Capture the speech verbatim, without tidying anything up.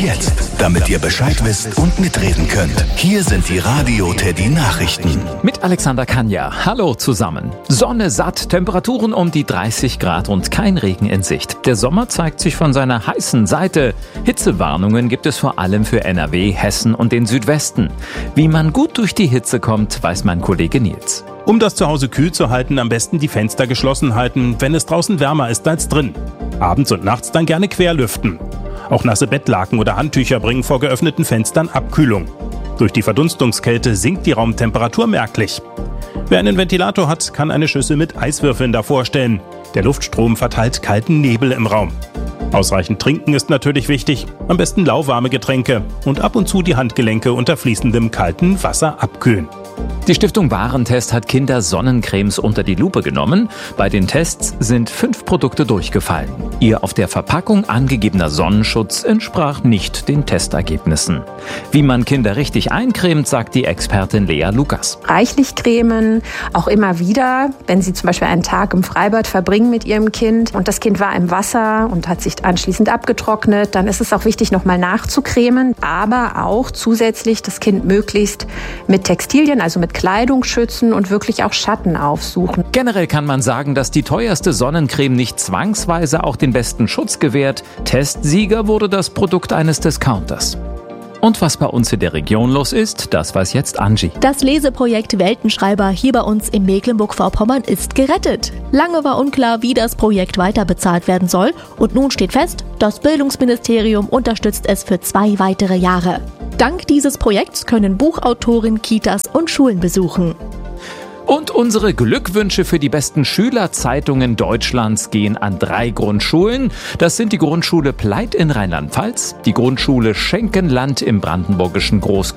jetzt, damit ihr Bescheid wisst und mitreden könnt. Hier sind die Radio Teddy Nachrichten. Mit Alexander Kanja. Hallo zusammen. Sonne satt, Temperaturen um die dreißig Grad und kein Regen in Sicht. Der Sommer zeigt sich von seiner heißen Seite. Hitzewarnungen gibt es vor allem für N R W, Hessen und den Südwesten. Wie man gut durch die Hitze kommt, weiß mein Kollege Nils. Um das Zuhause kühl zu halten, am besten die Fenster geschlossen halten, wenn es draußen wärmer ist als drin. Abends und nachts dann gerne querlüften. Auch nasse Bettlaken oder Handtücher bringen vor geöffneten Fenstern Abkühlung. Durch die Verdunstungskälte sinkt die Raumtemperatur merklich. Wer einen Ventilator hat, kann eine Schüssel mit Eiswürfeln davor stellen. Der Luftstrom verteilt kalten Nebel im Raum. Ausreichend trinken ist natürlich wichtig, am besten lauwarme Getränke und ab und zu die Handgelenke unter fließendem kalten Wasser abkühlen. Die Stiftung Warentest hat Kinder Sonnencremes unter die Lupe genommen. Bei den Tests sind fünf Produkte durchgefallen. Ihr auf der Verpackung angegebener Sonnenschutz entsprach nicht den Testergebnissen. Wie man Kinder richtig eincremt, sagt die Expertin Lea Lukas. Reichlich cremen, auch immer wieder, wenn Sie zum Beispiel einen Tag im Freibad verbringen mit Ihrem Kind und das Kind war im Wasser und hat sich anschließend abgetrocknet, dann ist es auch wichtig, nochmal nachzucremen, aber auch zusätzlich das Kind möglichst mit Textilien, also mit Kleidung schützen und wirklich auch Schatten aufsuchen. Generell kann man sagen, dass die teuerste Sonnencreme nicht zwangsweise auch den besten Schutz gewährt. Testsieger wurde das Produkt eines Discounters. Und was bei uns in der Region los ist, das weiß jetzt Angie. Das Leseprojekt Weltenschreiber hier bei uns in Mecklenburg-Vorpommern ist gerettet. Lange war unklar, wie das Projekt weiterbezahlt werden soll. Und nun steht fest, das Bildungsministerium unterstützt es für zwei weitere Jahre. Dank dieses Projekts können Buchautoren Kitas und Schulen besuchen. Und unsere Glückwünsche für die besten Schülerzeitungen Deutschlands gehen an drei Grundschulen. Das sind die Grundschule Pleit in Rheinland-Pfalz, die Grundschule Schenkenland im brandenburgischen Groß